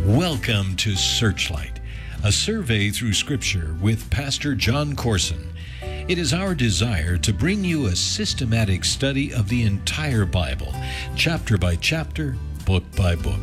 Welcome to Searchlight, a survey through Scripture with Pastor John Corson. It is our desire to bring you a systematic study of the entire Bible, chapter by chapter, book by book.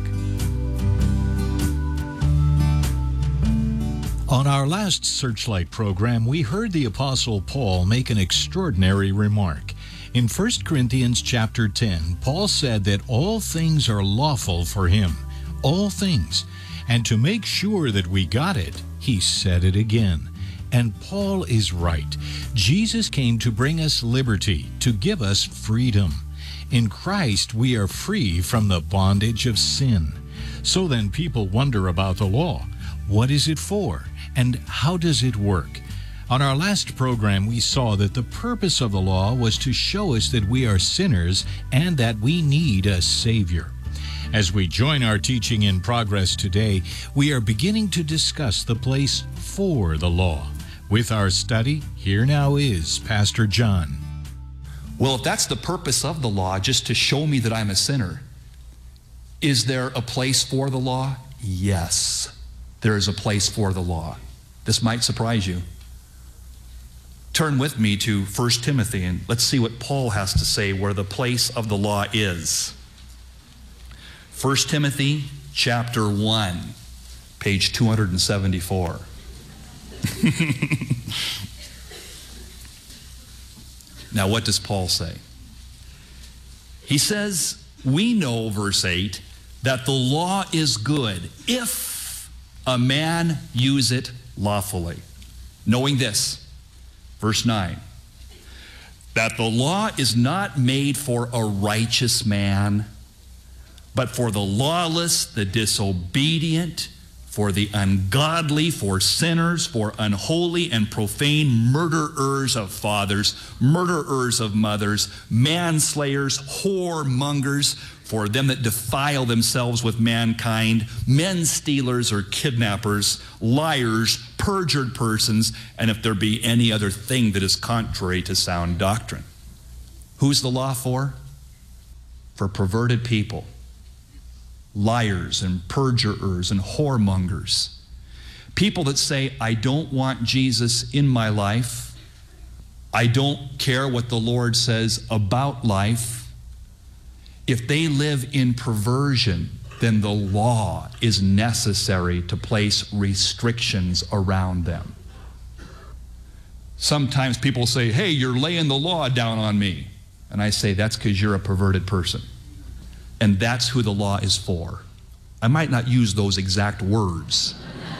On our last Searchlight program, we heard the Apostle Paul make an extraordinary remark. In 1 Corinthians chapter 10, Paul said that all things are lawful for him, all things. And to make sure that we got it, he said it again. And Paul is right. Jesus came to bring us liberty, to give us freedom. In Christ, we are free from the bondage of sin. So then people wonder about the law. What is it for? And how does it work? On our last program, we saw that the purpose of the law was to show us that we are sinners and that we need a Savior. As we join our teaching in progress today, we are beginning to discuss the place for the law. With our study, here now is Pastor John. Well, if that's the purpose of the law, just to show me that I'm a sinner, is there a place for the law? Yes, there is a place for the law. This might surprise you. Turn with me to 1 Timothy and let's see what Paul has to say where the place of the law is. 1 Timothy chapter 1, page 274. Now, what does Paul say? He says, we know, verse 8, that the law is good if a man use it lawfully. Knowing this, verse 9, that the law is not made for a righteous man, but for the lawless, the disobedient, for the ungodly, for sinners, for unholy and profane, murderers of fathers, murderers of mothers, manslayers, whoremongers, for them that defile themselves with mankind, men stealers or kidnappers, liars, perjured persons, and if there be any other thing that is contrary to sound doctrine. Who's the law for? For perverted people. Liars and perjurers and whoremongers. People that say, I don't want Jesus in my life. I don't care what the Lord says about life. If they live in perversion, then the law is necessary to place restrictions around them. Sometimes people say, hey, you're laying the law down on me. And I say, that's because you're a perverted person. And that's who the law is for. I might not use those exact words,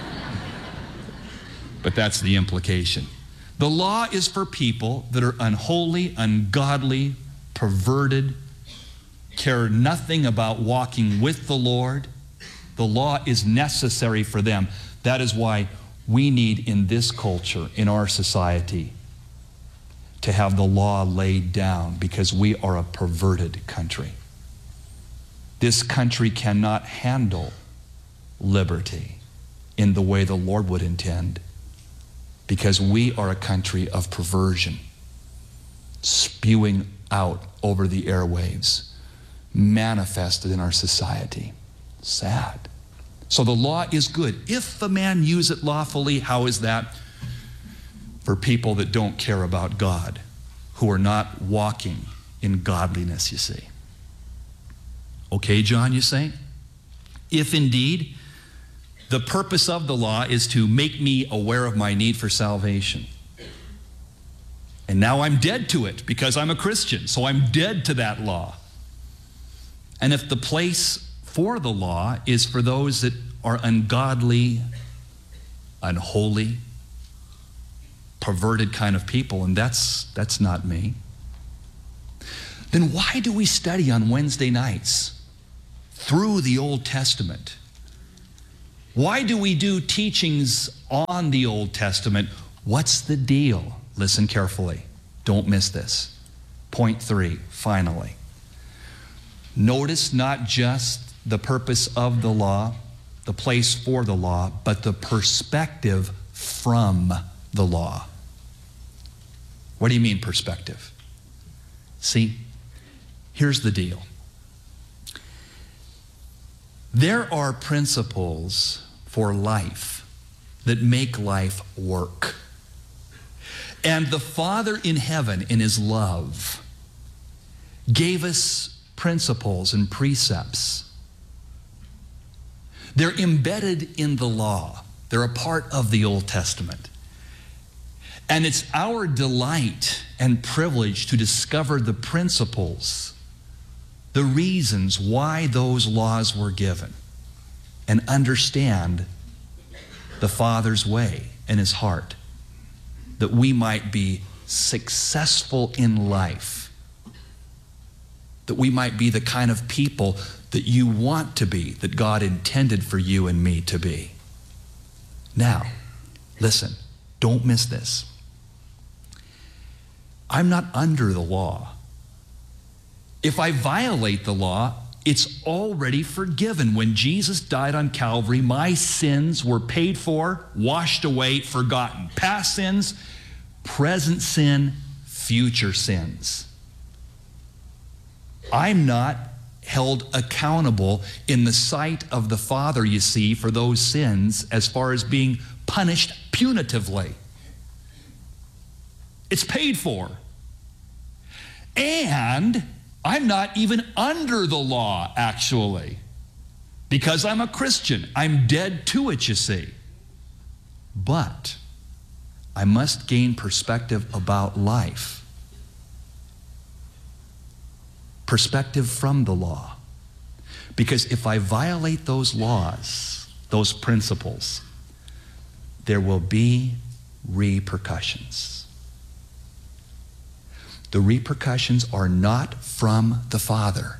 but that's the implication. The law is for people that are unholy, ungodly, perverted, care nothing about walking with the Lord. The law is necessary for them. That is why we need in this culture, in our society, to have the law laid down because we are a perverted country. This country cannot handle liberty in the way the Lord would intend because we are a country of perversion, spewing out over the airwaves, manifested in our society. Sad. So the law is good. If a man use it lawfully, how is that? For people that don't care about God, who are not walking in godliness, you see. Okay, John, you say? If indeed the purpose of the law is to make me aware of my need for salvation, and now I'm dead to it because I'm a Christian, so I'm dead to that law. And if the place for the law is for those that are ungodly, unholy, perverted kind of people, and that's not me, then why do we study on Wednesday nights through the Old Testament? Why do we do teachings on the Old Testament? What's the deal? Listen carefully. Don't miss this. Point 3, finally. Notice not just the purpose of the law, the place for the law, but the perspective from the law. What do you mean perspective? See, here's the deal. There are principles for life that make life work. And the Father in heaven, in his love, gave us principles and precepts. They're embedded in the law. They're a part of the Old Testament. And it's our delight and privilege to discover the principles, the reasons why those laws were given, and understand the Father's way and his heart, that we might be successful in life, that we might be the kind of people that you want to be, that God intended for you and me to be. Now, listen, don't miss this. I'm not under the law. If I violate the law, it's already forgiven. When Jesus died on Calvary, my sins were paid for, washed away, forgotten. Past sins, present sin, future sins. I'm not held accountable in the sight of the Father, you see, for those sins as far as being punished punitively. It's paid for. And I'm not even under the law, actually, because I'm a Christian. I'm dead to it, you see. But I must gain perspective about life. Perspective from the law. Because if I violate those laws, those principles, there will be repercussions. The repercussions are not from the Father.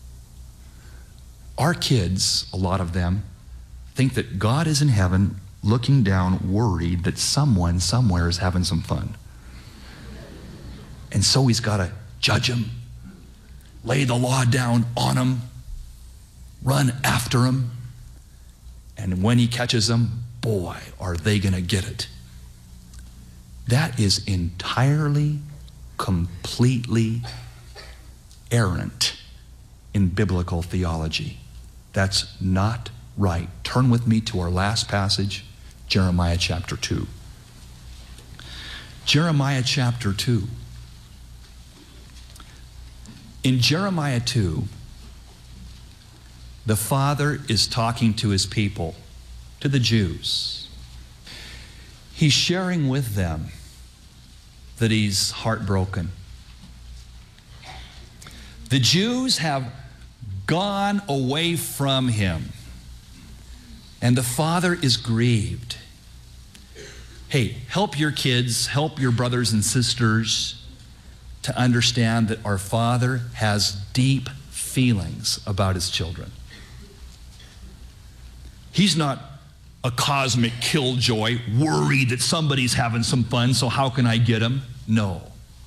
Our kids, a lot of them, think that God is in heaven looking down, worried that someone somewhere is having some fun. And so he's got to judge them, lay the law down on them, run after them, and when he catches them, boy, are they going to get it. That is entirely, completely errant in biblical theology. That's not right. Turn with me to our last passage, Jeremiah chapter 2. Jeremiah chapter 2. In Jeremiah 2, the Father is talking to his people, to the Jews. He's sharing with them that he's heartbroken. The Jews have gone away from him, and the Father is grieved. Hey, help your kids, help your brothers and sisters to understand that our Father has deep feelings about his children. He's not a cosmic killjoy, worried that somebody's having some fun, so how can I get him? No.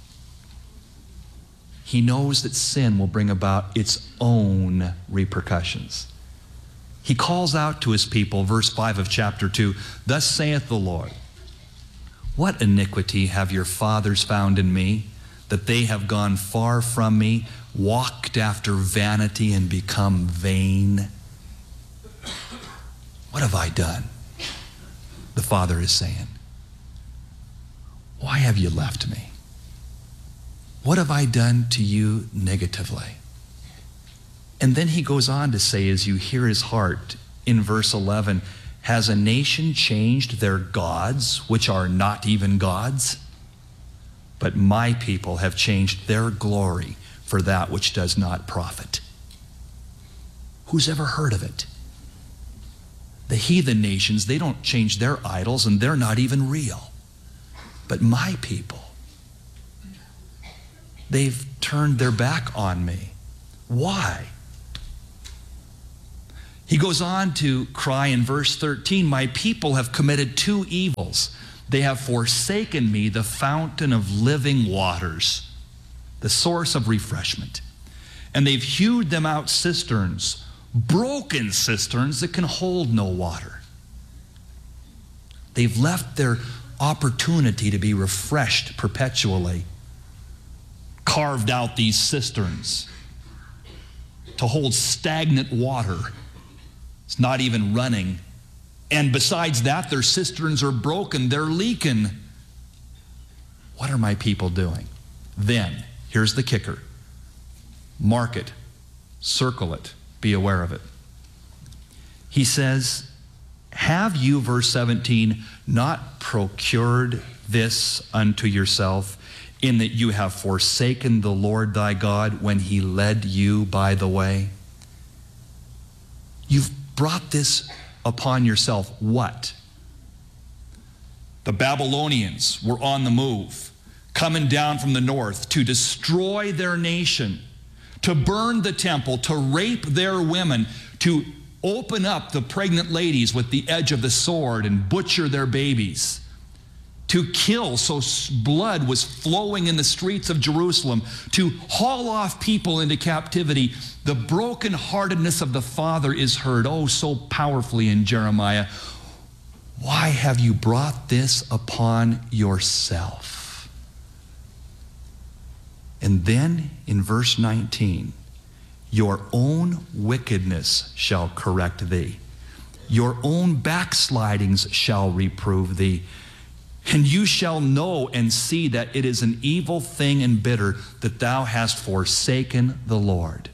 He knows that sin will bring about its own repercussions. He calls out to his people, verse 5 of chapter 2, "Thus saith the Lord, what iniquity have your fathers found in me, that they have gone far from me, walked after vanity, and become vain? What have I done?" The Father is saying. Why have you left me? What have I done to you negatively? And then he goes on to say, as you hear his heart, in verse 11, "Has a nation changed their gods, which are not even gods? But my people have changed their glory for that which does not profit." Who's ever heard of it? The heathen nations, they don't change their idols, and they're not even real. But my people, they've turned their back on me. Why? He goes on to cry in verse 13, "My people have committed two evils. They have forsaken me, the fountain of living waters, the source of refreshment. And they've hewed them out cisterns, broken cisterns that can hold no water." They've left their opportunity to be refreshed perpetually, carved out these cisterns to hold stagnant water It's not even running. And besides that, their cisterns are broken. They're leaking. What are my people doing? Then, here's the kicker. Mark it. Circle it. Be aware of it. He says, have you, verse 17, not procured this unto yourself, in that you have forsaken the Lord thy God when he led you by the way? You've brought this upon yourself. What? The Babylonians were on the move, coming down from the north to destroy their nation, to burn the temple, to rape their women, to open up the pregnant ladies with the edge of the sword and butcher their babies, to kill so blood was flowing in the streets of Jerusalem, to haul off people into captivity. The brokenheartedness of the Father is heard, oh, so powerfully in Jeremiah. Why have you brought this upon yourself? And then in verse 19, your own wickedness shall correct thee. Your own backslidings shall reprove thee. And you shall know and see that it is an evil thing and bitter that thou hast forsaken the Lord.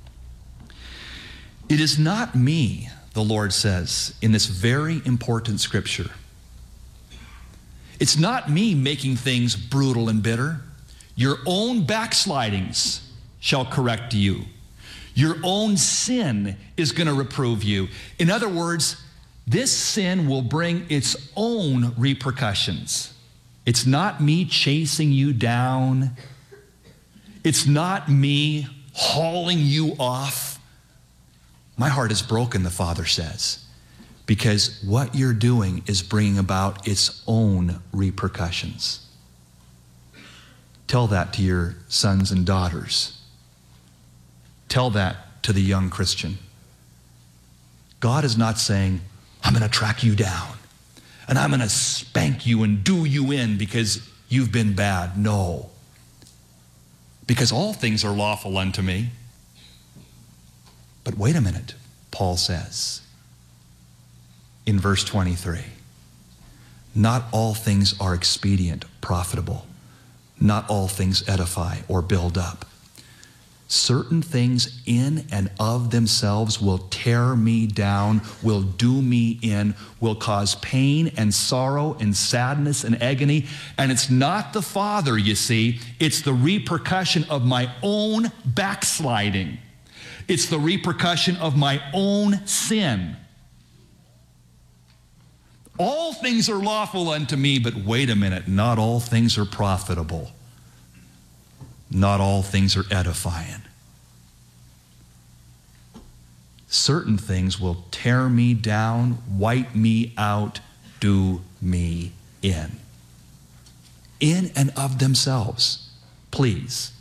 It is not me, the Lord says in this very important scripture. It's not me making things brutal and bitter. Your own backslidings shall correct you. Your own sin is going to reprove you. In other words, this sin will bring its own repercussions. It's not me chasing you down. It's not me hauling you off. My heart is broken, the Father says, because what you're doing is bringing about its own repercussions. Tell that to your sons and daughters. Tell that to the young Christian. God is not saying, I'm going to track you down and I'm going to spank you and do you in because you've been bad. No. Because all things are lawful unto me. But wait a minute, Paul says in verse 23, not all things are expedient, profitable. Not all things edify or build up. Certain things in and of themselves will tear me down, will do me in, will cause pain and sorrow and sadness and agony. And it's not the Father, you see. It's the repercussion of my own backsliding. It's the repercussion of my own sin. All things are lawful unto me, but wait a minute, not all things are profitable. Not all things are edifying. Certain things will tear me down, wipe me out, do me in. In and of themselves. Please.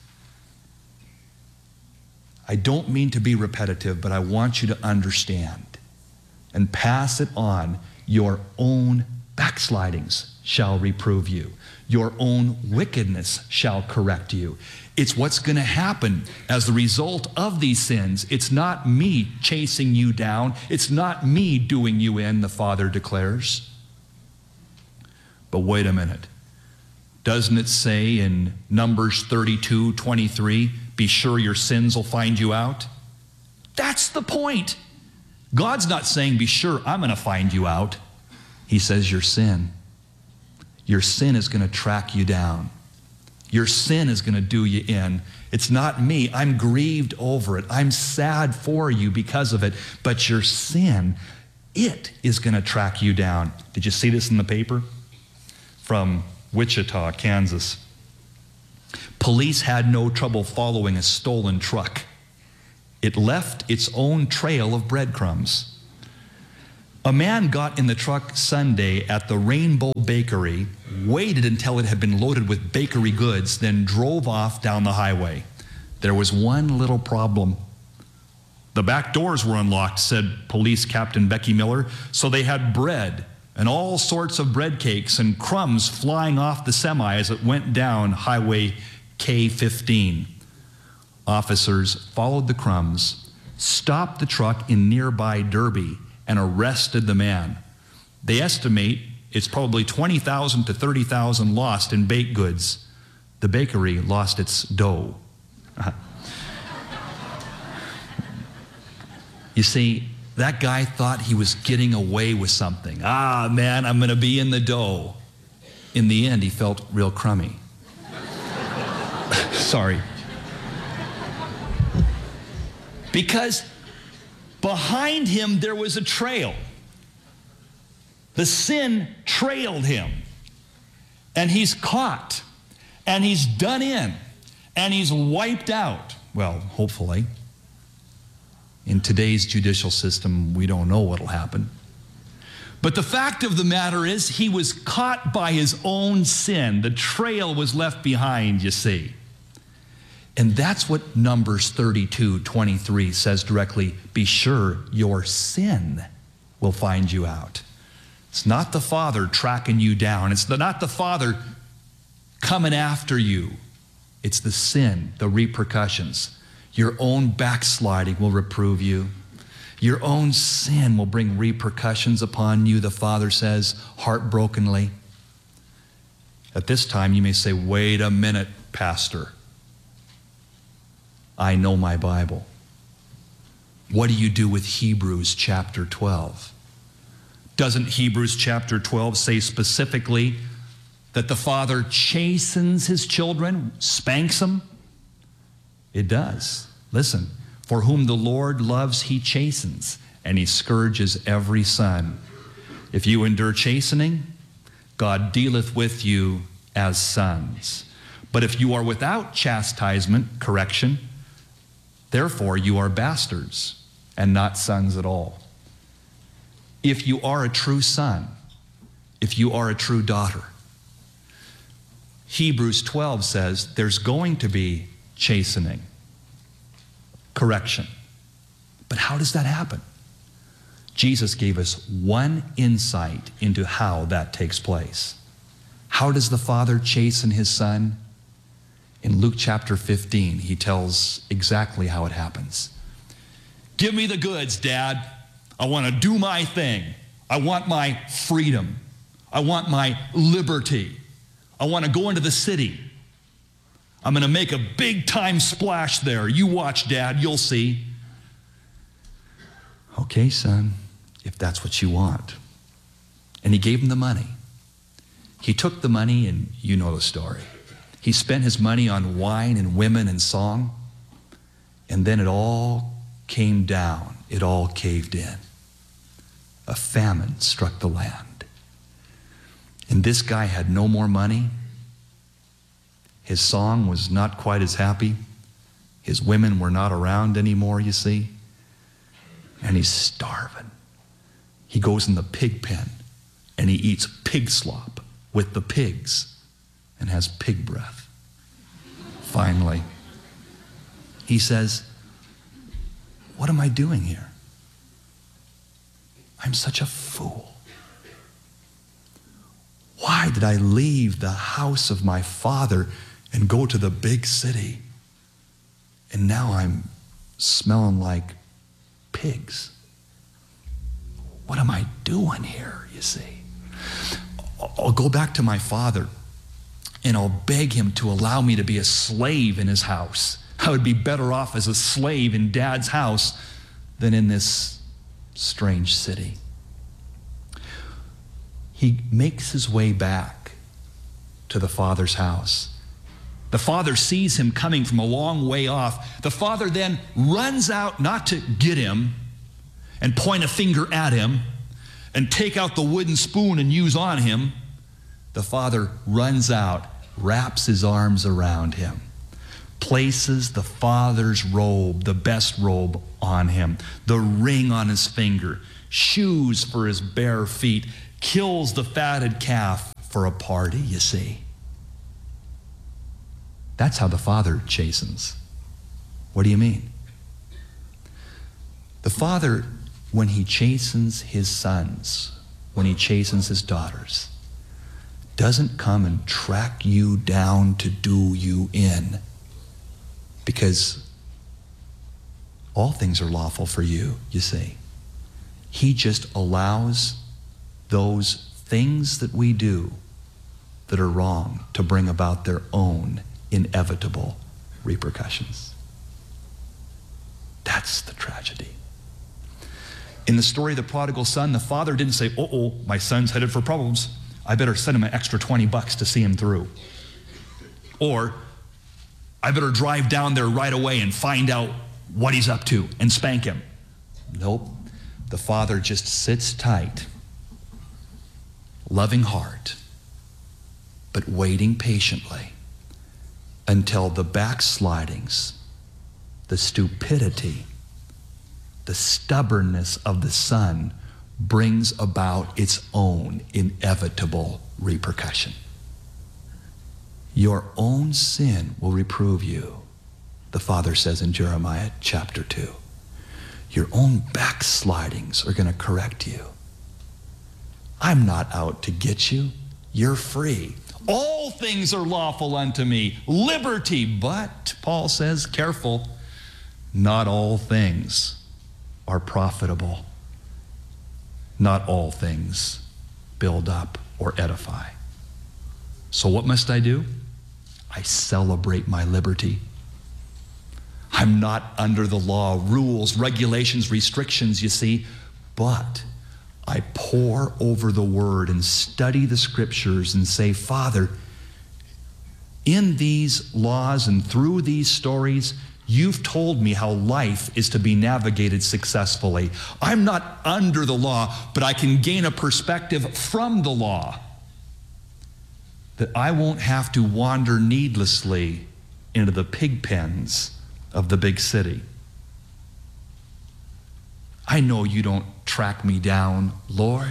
I don't mean to be repetitive, but I want you to understand and pass it on. Your own backslidings shall reprove you. Your own wickedness shall correct you. It's what's going to happen as the result of these sins. It's not me chasing you down. It's not me doing you in, the Father declares. But wait a minute. Doesn't it say in Numbers 32:23, be sure your sins will find you out? That's the point. God's not saying, be sure I'm going to find you out. He says your sin. Your sin is going to track you down. Your sin is going to do you in. It's not me. I'm grieved over it. I'm sad for you because of it. But your sin, it is going to track you down. Did you see this in the paper? From Wichita, Kansas. Police had no trouble following a stolen truck. It left its own trail of breadcrumbs. A man got in the truck Sunday at the Rainbow Bakery, waited until it had been loaded with bakery goods, then drove off down the highway. There was one little problem. The back doors were unlocked, said Police Captain Becky Miller, so they had bread and all sorts of bread cakes and crumbs flying off the semi as it went down Highway K-15. Officers followed the crumbs, stopped the truck in nearby Derby and arrested the man. They estimate it's probably 20,000 to 30,000 lost in baked goods. The bakery lost its dough. You see, that guy thought he was getting away with something. Man, I'm going to be in the dough. In the end, he felt real crummy. Sorry. Because behind him there was a trail. The sin trailed him. And he's caught. And he's done in. And he's wiped out. Well, hopefully. In today's judicial system, we don't know what'll happen. But the fact of the matter is, he was caught by his own sin. The trail was left behind, you see. And that's what Numbers 32:23 says directly. Be sure your sin will find you out. It's not the Father tracking you down. It's not the Father coming after you. It's the sin, the repercussions. Your own backsliding will reprove you. Your own sin will bring repercussions upon you, the Father says, heartbrokenly. At this time, you may say, wait a minute, Pastor. I know my Bible. What do you do with Hebrews chapter 12? Doesn't Hebrews chapter 12 say specifically that the Father chastens his children, spanks them? It does. Listen, for whom the Lord loves, he chastens, and he scourges every son. If you endure chastening, God dealeth with you as sons. But if you are without chastisement, correction, therefore you are bastards and not sons at all. If you are a true son, if you are a true daughter, Hebrews 12 says there's going to be chastening, correction. But how does that happen? Jesus gave us one insight into how that takes place. How does the Father chasten his Son? In Luke chapter 15, he tells exactly how it happens. Give me the goods, Dad. I want to do my thing. I want my freedom. I want my liberty. I want to go into the city. I'm going to make a big time splash there. You watch, Dad, you'll see. Okay, son, if that's what you want. And he gave him the money. He took the money, and you know the story. He spent his money on wine and women and song, and then it all came down. It all caved in. A famine struck the land. And this guy had no more money. His song was not quite as happy. His women were not around anymore, you see. And he's starving. He goes in the pig pen and he eats pig slop with the pigs and has pig breath. Finally, he says, what am I doing here? I'm such a fool. Why did I leave the house of my father and go to the big city? And now I'm smelling like pigs. What am I doing here, you see? I'll go back to my father and I'll beg him to allow me to be a slave in his house. I would be better off as a slave in Dad's house than in this strange city. He makes his way back to the Father's house. The Father sees him coming from a long way off. The Father then runs out, not to get him and point a finger at him and take out the wooden spoon and use on him. The Father runs out, wraps his arms around him, places the Father's robe, the best robe, on him, the ring on his finger, shoes for his bare feet, kills the fatted calf for a party, you see. That's how the Father chastens. What do you mean? The Father, when he chastens his sons, when he chastens his daughters, doesn't come and track you down to do you in. Because all things are lawful for you, you see. He just allows those things that we do that are wrong to bring about their own inevitable repercussions. That's the tragedy. In the story of the prodigal son, the father didn't say, uh-oh, my son's headed for problems. I better send him an extra $20 to see him through. Or, I better drive down there right away and find out what he's up to and spank him. Nope. The father just sits tight, loving heart, but waiting patiently until the backslidings, the stupidity, the stubbornness of the son brings about its own inevitable repercussion. Your own sin will reprove you, the Father says in Jeremiah chapter 2. Your own backslidings are going to correct you. I'm not out to get you. You're free. All things are lawful unto me, liberty, but, Paul says, careful, not all things are profitable. Not all things build up or edify. So what must I do? I celebrate my liberty. I'm not under the law, rules, regulations, restrictions, you see, but I pore over the Word and study the Scriptures and say, Father, in these laws and through these stories, you've told me how life is to be navigated successfully. I'm not under the law, but I can gain a perspective from the law that I won't have to wander needlessly into the pig pens of the big city. I know you don't track me down, Lord.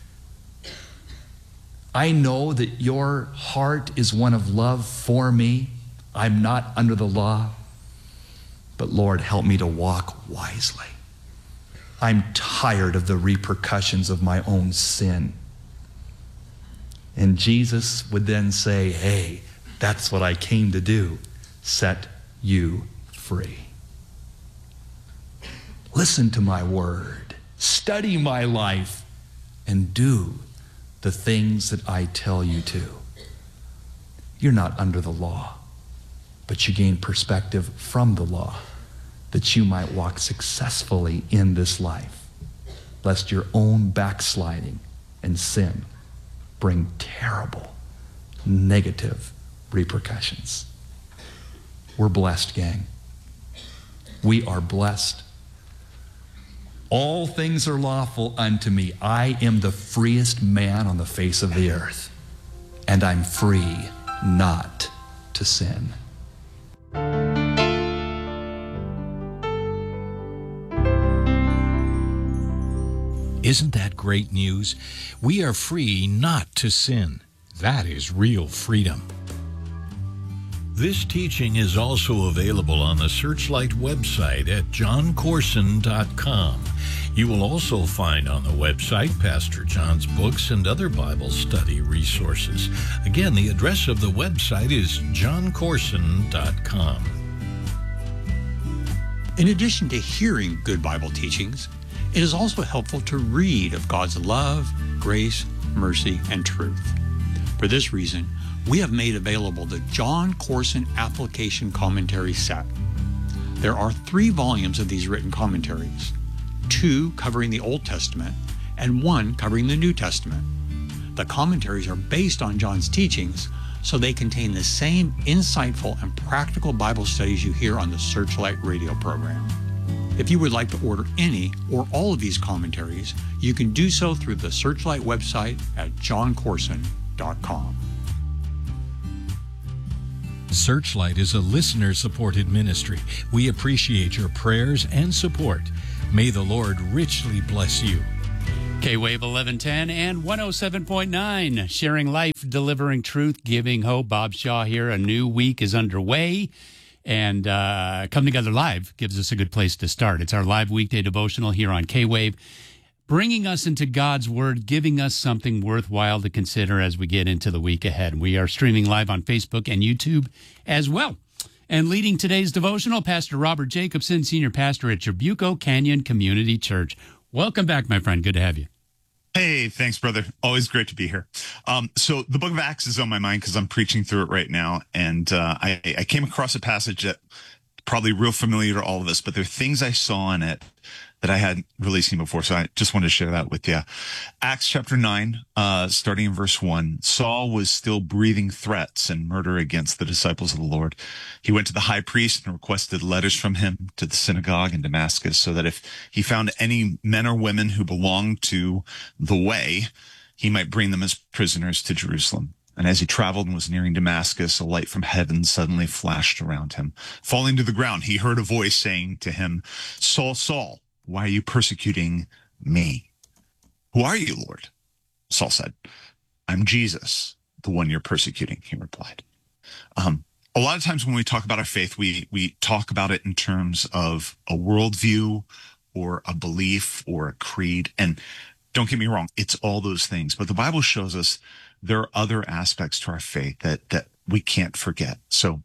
I know that your heart is one of love for me. I'm not under the law. But Lord, help me to walk wisely. I'm tired of the repercussions of my own sin. And Jesus would then say, hey, that's what I came to do, set you free. Listen to my word, study my life, and do the things that I tell you to. You're not under the law, but you gain perspective from the law that you might walk successfully in this life, lest your own backsliding and sin bring terrible, negative repercussions. We're blessed, gang. We are blessed. All things are lawful unto me. I am the freest man on the face of the earth, and I'm free not to sin. Isn't that great news? We are free not to sin. That is real freedom. This teaching is also available on the Searchlight website at johncorson.com. You will also find on the website Pastor John's books and other Bible study resources. Again, the address of the website is johncorson.com. In addition to hearing good Bible teachings, it is also helpful to read of God's love, grace, mercy, and truth. For this reason, we have made available the John Corson Application Commentary Set. There are 3 volumes of these written commentaries, 2 covering the Old Testament and 1 covering the New Testament. The commentaries are based on John's teachings, so they contain the same insightful and practical Bible studies you hear on the Searchlight radio program. If you would like to order any or all of these commentaries, you can do so through the Searchlight website at johncorson.com. Searchlight is a listener-supported ministry. We appreciate your prayers and support. May the Lord richly bless you. K-Wave 1110 and 107.9, sharing life, delivering truth, giving hope. Bob Shaw here. A new week is underway. And Come Together Live gives us a good place to start. It's our live weekday devotional here on K-Wave, bringing us into God's Word, giving us something worthwhile to consider as we get into the week ahead. We are streaming live on Facebook and YouTube as well. And leading today's devotional, Pastor Robert Jacobson, Senior Pastor at Trabuco Canyon Community Church. Welcome back, my friend. Good to have you. Hey, thanks, brother. Always great to be here. So the book of Acts is on my mind because I'm preaching through it right now. And I came across a passage that probably real familiar to all of us, but there are things I saw in it that I hadn't really seen before. So I just wanted to share that with you. Acts chapter 9, starting in verse 1, Saul was still breathing threats and murder against the disciples of the Lord. He went to the high priest and requested letters from him to the synagogue in Damascus so that if he found any men or women who belonged to the way, he might bring them as prisoners to Jerusalem. And as he traveled and was nearing Damascus, a light from heaven suddenly flashed around him. Falling to the ground, he heard a voice saying to him, Saul, Saul, why are you persecuting me? Who are you, Lord? Saul said, I'm Jesus, the one you're persecuting, he replied. A lot of times when we talk about our faith, we talk about it in terms of a worldview or a belief or a creed. And don't get me wrong, it's all those things. But the Bible shows us there are other aspects to our faith that we can't forget. So,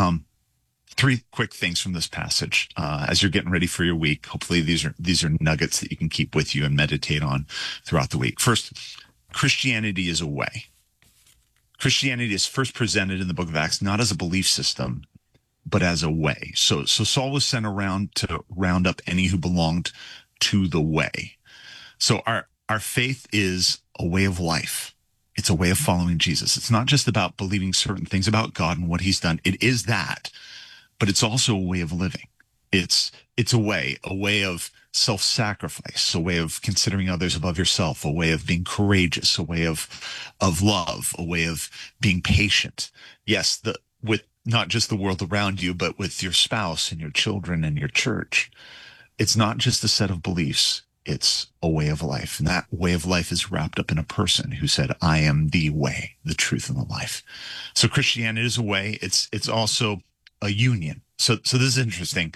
three quick things from this passage as you're getting ready for your week. Hopefully these are nuggets that you can keep with you and meditate on throughout the week. First, Christianity is a way. Christianity is first presented in the book of Acts not as a belief system, but as a way. So Saul was sent around to round up any who belonged to the way. So our faith is a way of life. It's a way of following Jesus. It's not just about believing certain things about God and what he's done. It is that. But it's also a way of living. It's a way of self-sacrifice, a way of considering others above yourself, a way of being courageous, a way of love, a way of being patient. Yes, with not just the world around you, but with your spouse and your children and your church. It's not just a set of beliefs. It's a way of life. And that way of life is wrapped up in a person who said, I am the way, the truth, and the life. So Christianity is a way. It's also a union. So this is interesting.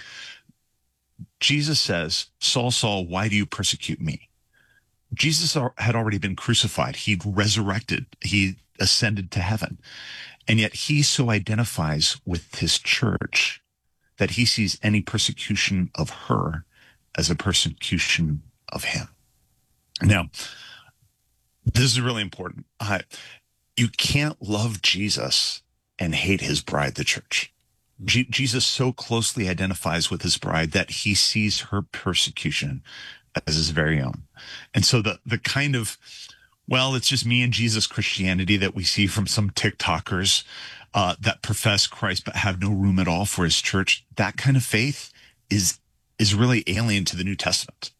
Jesus says, Saul, Saul, why do you persecute me? Jesus had already been crucified. He'd resurrected. He ascended to heaven. And yet he so identifies with his church that he sees any persecution of her as a persecution of him. Now, this is really important. You can't love Jesus and hate his bride, the church. Jesus so closely identifies with his bride that he sees her persecution as his very own. And so the kind of, well, it's just me and Jesus Christianity that we see from some TikTokers that profess Christ but have no room at all for his church, that kind of faith is really alien to the New Testament.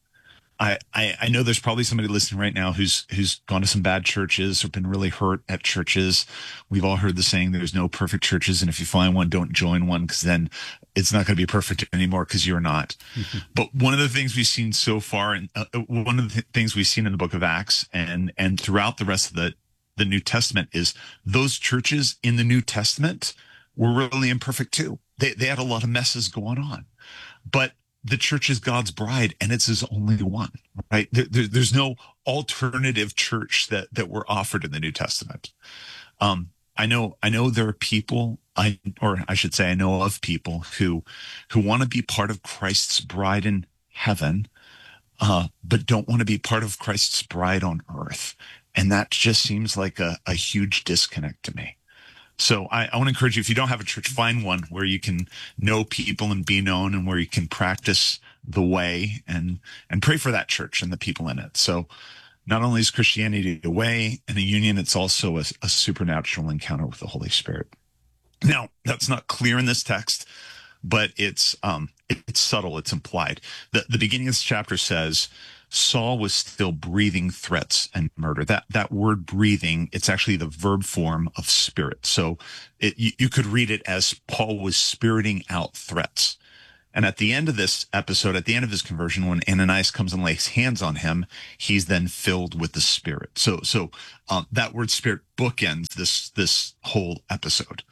I know there's probably somebody listening right now who's gone to some bad churches or been really hurt at churches. We've all heard the saying, there's no perfect churches. And if you find one, don't join one, because then it's not going to be perfect anymore because you're not. Mm-hmm. But one of the things we've seen so far, and one of the things we've seen in the book of Acts and throughout the rest of the New Testament is those churches in the New Testament were really imperfect too. They had a lot of messes going on. But the church is God's bride, and it's his only one, right? There's no alternative church that were offered in the New Testament. I know there are people, I know of people who want to be part of Christ's bride in heaven, but don't want to be part of Christ's bride on earth. And that just seems like a huge disconnect to me. So I want to encourage you, if you don't have a church, find one where you can know people and be known, and where you can practice the way and pray for that church and the people in it. So not only is Christianity a way and a union, it's also a supernatural encounter with the Holy Spirit. Now, that's not clear in this text, but it's subtle. It's implied. The beginning of this chapter says, Saul was still breathing threats and murder. That word breathing, it's actually the verb form of spirit. So you could read it as Paul was spiriting out threats. And at the end of this episode, at the end of his conversion, when Ananias comes and lays hands on him, he's then filled with the Spirit. So that word spirit bookends this whole episode.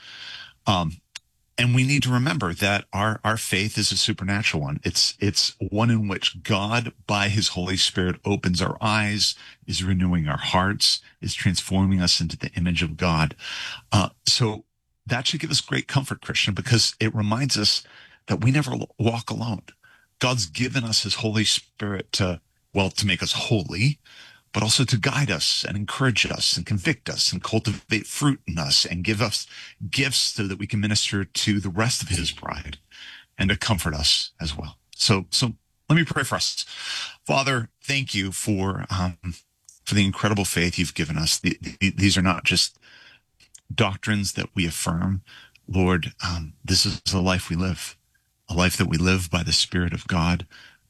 And we need to remember that our faith is a supernatural one. It's one in which God, by his Holy Spirit, opens our eyes, is renewing our hearts, is transforming us into the image of God. So that should give us great comfort, Christian, because it reminds us that we never walk alone. God's given us his Holy Spirit to make us holy, but also to guide us and encourage us and convict us and cultivate fruit in us and give us gifts so that we can minister to the rest of his bride and to comfort us as well. So let me pray for us. Father, thank you for the incredible faith you've given us. These are not just doctrines that we affirm. Lord, this is a life we live, a life that we live by the Spirit of God.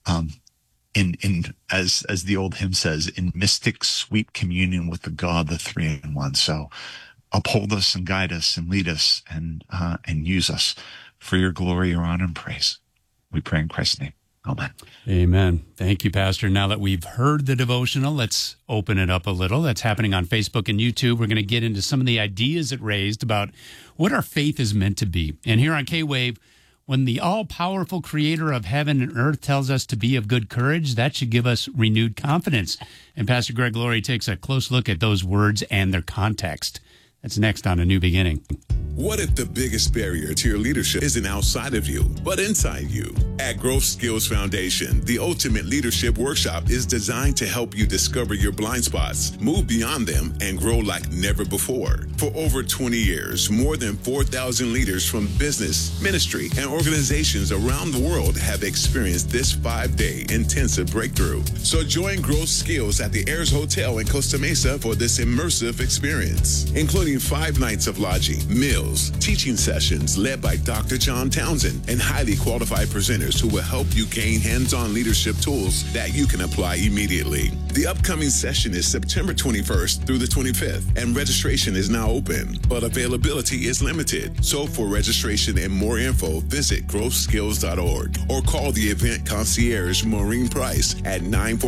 As the old hymn says, in mystic sweet communion with the God, the three in one. So uphold us and guide us and lead us and use us for your glory, your honor, and praise. We pray in Christ's name. Amen. Amen. Thank you, Pastor. Now that we've heard the devotional, let's open it up a little. That's happening on Facebook and YouTube. We're going to get into some of the ideas it raised about what our faith is meant to be. And here on K-Wave, when the all-powerful creator of heaven and earth tells us to be of good courage, that should give us renewed confidence. And Pastor Greg Laurie takes a close look at those words and their context. That's next on A New Beginning. What if the biggest barrier to your leadership isn't outside of you, but inside you? At Growth Skills Foundation, the Ultimate Leadership Workshop is designed to help you discover your blind spots, move beyond them, and grow like never before. For over 20 years, more than 4,000 leaders from business, ministry, and organizations around the world have experienced this 5-day intensive breakthrough. So join Growth Skills at the Ayers Hotel in Costa Mesa for this immersive experience, including 5 nights of lodging, meals, teaching sessions led by Dr. John Townsend, and highly qualified presenters who will help you gain hands-on leadership tools that you can apply immediately. The upcoming session is September 21st through the 25th, and registration is now open, but availability is limited. So for registration and more info, visit growthskills.org or call the event concierge Maureen Price at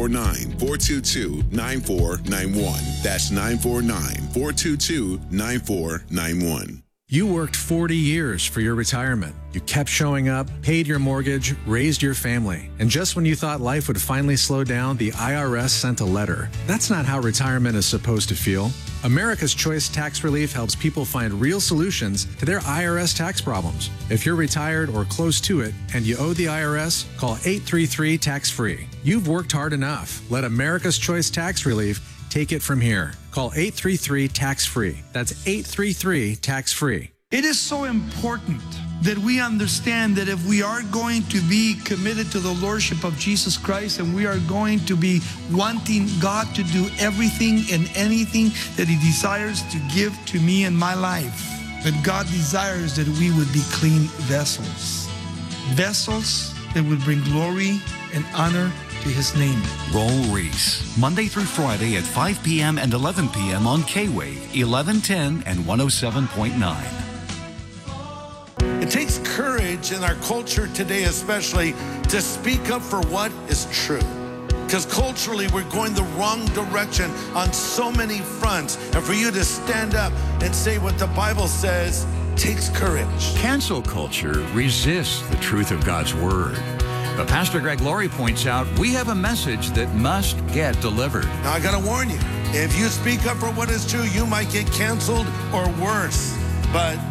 949-422-9491. That's 949-422-9491. You worked 40 years for your retirement. You kept showing up, paid your mortgage, raised your family. And just when you thought life would finally slow down, the IRS sent a letter. That's not how retirement is supposed to feel. America's Choice Tax Relief helps people find real solutions to their IRS tax problems. If you're retired or close to it and you owe the IRS, call 833-TAX-FREE. You've worked hard enough. Let America's Choice Tax Relief take it from here. Call 833-TAX-FREE. That's 833-TAX-FREE. It is so important that we understand that if we are going to be committed to the Lordship of Jesus Christ and we are going to be wanting God to do everything and anything that He desires to give to me in my life, that God desires that we would be clean vessels. Vessels that would bring glory and honor to His name. Roll Reese, Monday through Friday at 5 p.m. and 11 p.m. on K-Wave, 1110 and 107.9. It takes courage in our culture today especially to speak up for what is true. Because culturally we're going the wrong direction on so many fronts. And for you to stand up and say what the Bible says takes courage. Cancel culture resists the truth of God's Word. But Pastor Greg Laurie points out we have a message that must get delivered. Now I got to warn you, if you speak up for what is true, you might get canceled or worse. But